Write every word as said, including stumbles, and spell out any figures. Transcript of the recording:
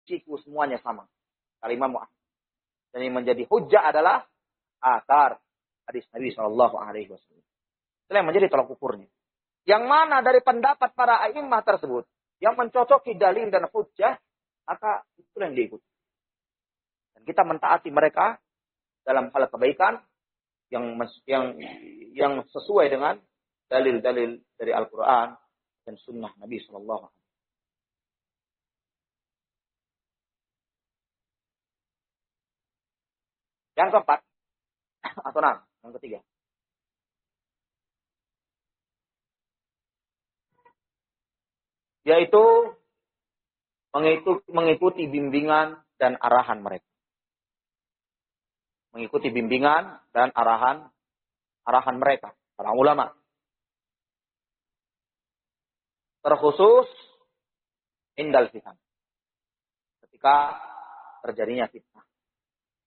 siku semuanya sama. Kata Imam Ahmad. Dan yang menjadi hujjah adalah athar hadis Nabi Shallallahu Alaihi Wasallam. Itulah yang menjadi tolak ukurnya. Yang mana dari pendapat para a'immah tersebut yang mencocoki dalil dan hujjah, maka itulah yang diikuti. Dan kita mentaati mereka dalam hal kebaikan yang yang yang sesuai dengan dalil-dalil dari Al-Quran dan Sunnah Nabi Shallallahu Alaihi Wasallam. Yang keempat, atau nah, yang ketiga. Yaitu mengikuti, mengikuti bimbingan dan arahan mereka. Mengikuti bimbingan dan arahan arahan mereka, para ulama. Terkhusus indal fitnah. Ketika terjadinya fitnah.